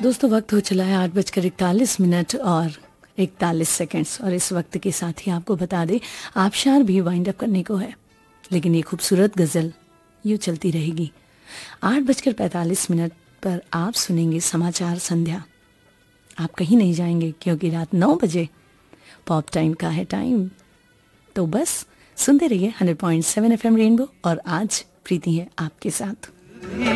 दोस्तों वक्त हो चला है 8:41 और 41 और इस वक्त के साथ ही आपको बता दें आबशार भी वाइंड अप करने को है, लेकिन ये खूबसूरत गज़ल यूँ चलती रहेगी। 8:45 पर आप सुनेंगे समाचार संध्या। आप कहीं नहीं जाएंगे क्योंकि रात 9 बजे पॉप टाइम का है टाइम। तो बस सुनते रहिए 100.7 FM रेनबो और आज प्रीति है आपके साथ।